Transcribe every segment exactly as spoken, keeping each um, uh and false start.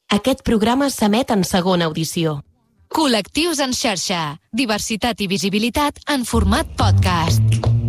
Aquest programa s'emet en segona audició. Col·lectius en xarxa. Diversitat i visibilitat en format podcast.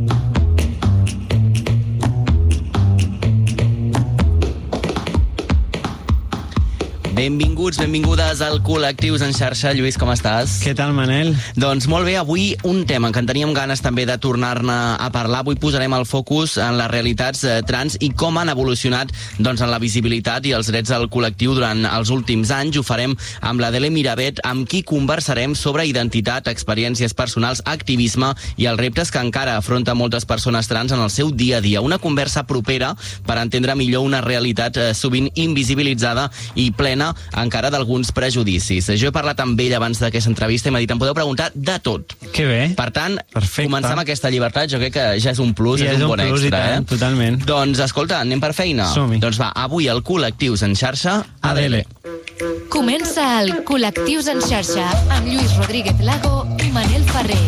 Benvinguts, benvingudes al Col·lectius en xarxa. Lluís, com estàs? Què tal, Manel? Doncs molt bé, avui un tema que en teníem ganes també de tornar-ne a parlar. Avui posarem el focus en les realitats eh, trans i com han evolucionat doncs, en la visibilitat i els drets del col·lectiu durant els últims anys. Ho farem amb l'Adele Miravet, amb qui conversarem sobre identitat, experiències personals, activisme i els reptes que encara afronta moltes persones trans en el seu dia a dia. Una conversa propera per entendre millor una realitat eh, sovint invisibilitzada i plena encara d'alguns prejudicis. Jo he parlat amb ell abans d'aquesta entrevista i m'ha dit, em podeu preguntar de tot. Que bé. Per tant, Perfecte. Començar amb aquesta llibertat, jo crec que ja és un plus, ja és un, un bon plus, extra. tant, Eh? Totalment. Doncs, escolta, anem per feina. Som-hi. Doncs va, avui al Col·lectius en xarxa, Adele. Comença el Col·lectius en xarxa amb Lluís Rodríguez Lago i Manel Ferrer.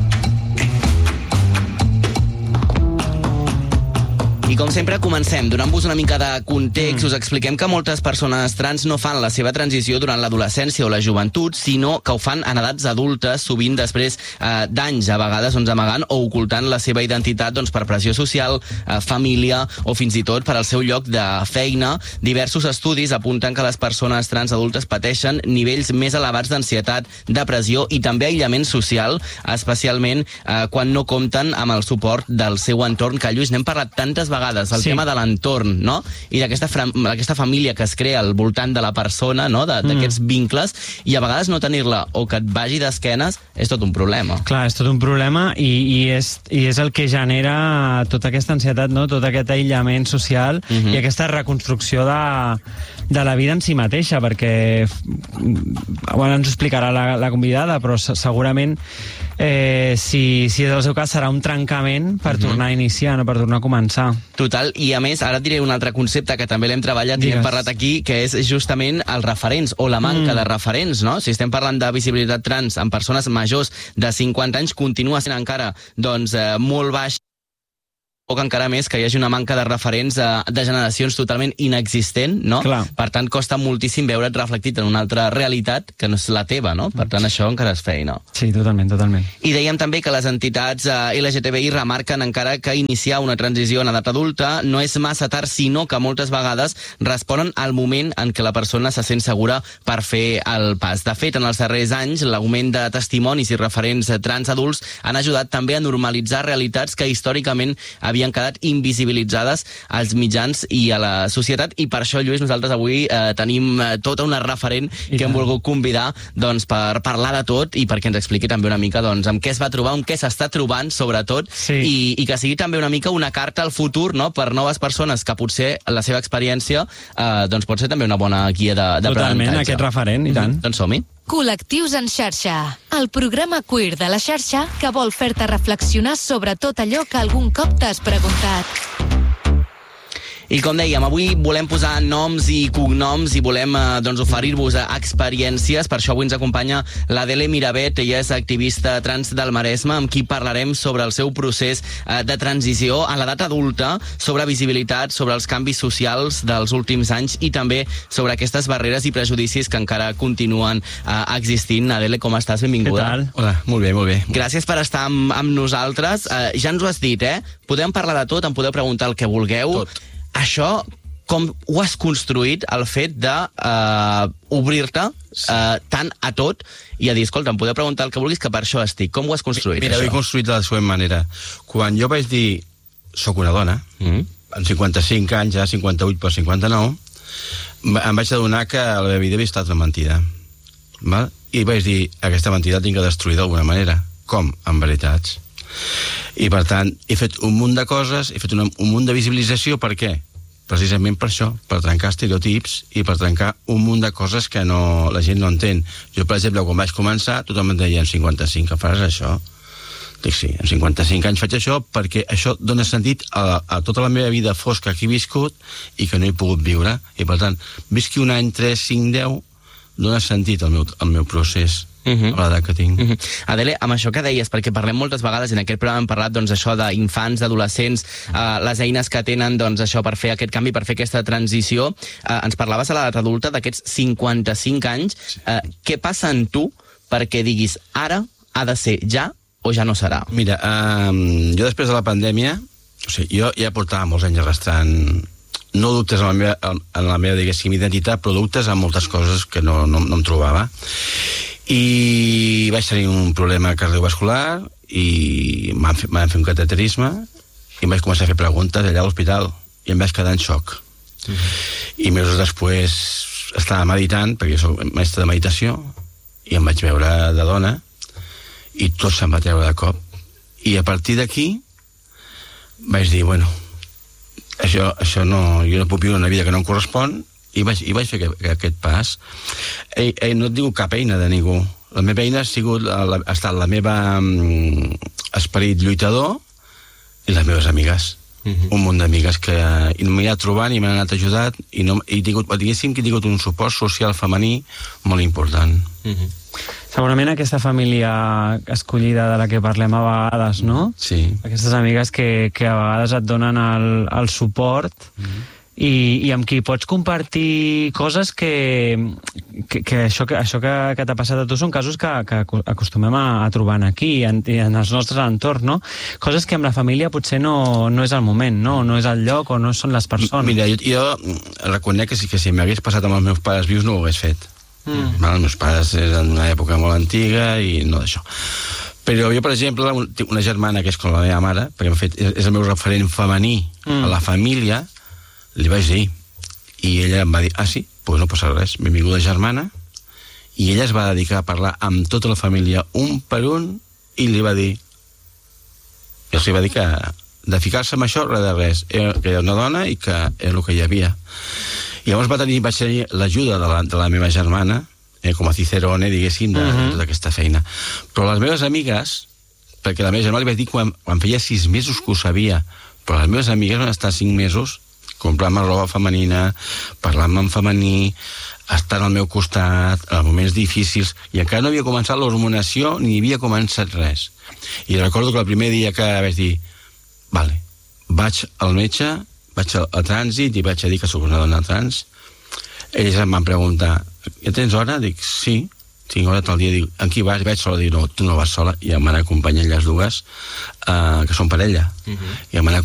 I com sempre comencem donant-vos una mica de context. Mm. Us expliquem que moltes persones trans no fan la seva transició durant l'adolescència o la joventut, sinó que ho fan en edats adultes, sovint després eh, d'anys, a vegades doncs, amagant o ocultant la seva identitat doncs, per pressió social, eh, família o fins i tot per al seu lloc de feina. Diversos estudis apunten que les persones trans adultes pateixen nivells més elevats d'ansietat, depressió i també aïllament social, especialment eh, quan no compten amb el suport del seu entorn, que Lluís, n'hem parlat tantes vegades vegades, el sí. tema de l'entorn, no? I d'aquesta aquesta família que es crea al voltant de la persona, no? D'aquests mm. vincles, i a vegades no tenir-la o que et vagi d'esquenes és tot un problema. Clar, és tot un problema i, i, és, i és el que genera tota aquesta ansietat, no? Tot aquest aïllament social mm-hmm. i aquesta reconstrucció de, de la vida en si mateixa, perquè bueno, ens ho explicarà la, la convidada, però segurament eh, si, si és el seu cas serà un trencament per mm-hmm. tornar a iniciar, no? Per tornar a començar. Total, i a més, ara et diré un altre concepte que també l'hem treballat Digues. i hem parlat aquí, que és justament els referents, o la manca mm. de referents, no? Si estem parlant de visibilitat trans en persones majors de cinquanta anys, continua sent encara doncs, eh, molt baix, o que encara més que hi hagi una manca de referents de, de generacions totalment inexistent, no? Clar. Per tant, costa moltíssim veure't reflectit en una altra realitat que no és la teva, no? Per tant, això encara és feina. Sí, totalment, totalment. I dèiem també que les entitats eh, L G T B I remarquen encara que iniciar una transició en edat adulta no és massa tard, sinó que moltes vegades responen al moment en què la persona se sent segura per fer el pas. De fet, en els darrers anys, l'augment de testimonis i referents trans adults han ajudat també a normalitzar realitats que històricament havien havien quedat invisibilitzades als mitjans i a la societat, i per això, Lluís, nosaltres avui eh, tenim eh, tota una referent I que tant. hem volgut convidar doncs, per parlar de tot i perquè ens expliqui també una mica doncs, amb què es va trobar, amb què s'està trobant, sobretot, sí. i, i que sigui també una mica una carta al futur, no?, per noves persones que potser la seva experiència eh, doncs pot ser també una bona guia d'aprenentatge. Totalment, aquest referent, i tant. Mm-hmm. Doncs som-hi. Col·lectius en xarxa, el programa queer de la xarxa que vol fer-te reflexionar sobre tot allò que algun cop t'has preguntat. I com dèiem, avui volem posar noms i cognoms i volem eh, doncs, oferir-vos experiències. Per això avui ens acompanya l'Adele Miravet. Ella és activista trans del Maresme, amb qui parlarem sobre el seu procés eh, de transició a l'edat adulta, sobre visibilitat, sobre els canvis socials dels últims anys i també sobre aquestes barreres i prejudicis que encara continuen eh, existint. Adele, com estàs? Benvinguda. Què tal? Hola, molt bé, molt bé. Gràcies per estar amb, amb nosaltres. Eh, ja ens ho has dit, eh? Podem parlar de tot, em podeu preguntar el que vulgueu. Tot. Això, com ho has construït, el fet de uh, obrir-te uh, tant a tot i a dir, escolta, em podeu preguntar el que vulguis, que per això estic. Com ho has construït, Mira, això? ho he construït de la següent manera. Quan jo vaig dir, soc una dona, mm. amb cinquanta-cinc anys, ja cinquanta-vuit per cinquanta-nou, em vaig adonar que la meva vida havia estat una mentida. Val? I vaig dir, aquesta mentida tinc que destruir d'alguna manera. Com? Amb veritats. I per tant, he fet un munt de coses, he fet una, un munt de visibilització. Per què? Precisament per això, per trencar estereotips i per trencar un munt de coses que no, la gent no entén. Jo, per exemple, quan vaig començar, tothom em deia, amb cinquanta-cinc, que faràs això? Dic, sí, amb cinquanta-cinc anys faig això perquè això dona sentit a, a tota la meva vida fosca que he viscut i que no he pogut viure. I per tant, visqui un any, tres, cinc, deu, dona sentit al meu, al meu procés. uh-huh. a l'edat que tinc. Uh-huh. Adele, amb això que deies, perquè parlem moltes vegades, i en aquest programa hem parlat doncs, això d'infants, d'adolescents, uh, les eines que tenen doncs, això per fer aquest canvi, per fer aquesta transició. Uh, ens parlaves a l'edat adulta d'aquests cinquanta-cinc anys. Uh, què passa en tu perquè diguis ara ha de ser ja o ja no serà? Mira, um, jo després de la pandèmia, o sigui, jo ja portava molts anys arrastrant, no dubtes en la meva, en la meva diguéssim, identitat, però dubtes en moltes coses que no, no, no em trobava. I vaig tenir un problema cardiovascular i m'han fet, m'han fet un cateterisme i em vaig començar a fer preguntes allà a l'hospital i em vaig quedar en xoc. Uh-huh. I mesos després estava meditant, perquè jo soc mestre de meditació, i em vaig veure de dona i tot se'm va treure de cop. I a partir d'aquí vaig dir, bueno, això, això no, jo no puc viure una vida que no em correspon, i vaig, i vaig fer aquest, aquest pas. Ei, ei, no et diu cap eina de ningú. La meva eina ha, sigut, la, ha estat la meva um, esperit lluitador i les meves amigues. Uh-huh. Un munt d'amigues que i m'he anat trobant i m'han anat ajudant i, no, i tingut, diguéssim que he tingut un suport social femení molt important. Uh-huh. Segurament aquesta família escollida de la que parlem a vegades, no? Sí. Aquestes amigues que, que a vegades et donen el, el suport uh-huh. i, i amb qui pots compartir coses que, que, que això, que, això que, que t'ha passat a tu són casos que, que acostumem a, a trobar aquí, en, en els nostres entorns, no? Coses que amb la família potser no, no és el moment, no? No és el lloc o no són les persones. Mira, jo, jo reconec que si, que si m'hagués passat amb els meus pares vius no ho hagués fet. Mm. Els meus pares eren d'una època molt antiga i no d'això. Però jo, per exemple, tinc una germana que és com la meva mare, perquè fet, és el meu referent femení mm. a la família, li vaig dir, i ella em va dir, ah sí, doncs no passa res, benvinguda germana, i ella es va dedicar a parlar amb tota la família un per un, i li va dir, i els li va dir que de ficar-se amb això, res de res, que era una dona i que era el que hi havia. I llavors va tenir, vaig tenir l'ajuda de, la, de la meva germana, eh, com a cicerone, diguéssim, de, uh-huh. de tota aquesta feina. Però les meves amigues, perquè la meva germana li vaig dir quan, quan feia sis mesos que ho sabia, però les meves amigues van estar cinc mesos comprant-me roba femenina, parlant-me en femení, estant al meu costat, en moments difícils, i encara no havia començat l'hormonació ni havia començat res. I recordo que el primer dia que vaig dir, vale, vaig al metge, vaig al, al trànsit i vaig a dir que sóc una dona trans. Ells em van preguntar, ja tens hora? Dic, sí, tinc hora tal dia. Dic, en qui vas? Vaig sola. Dic, no, tu no vas sola. I em van acompanyar elles dues, eh, que són parella. Uh-huh. I em van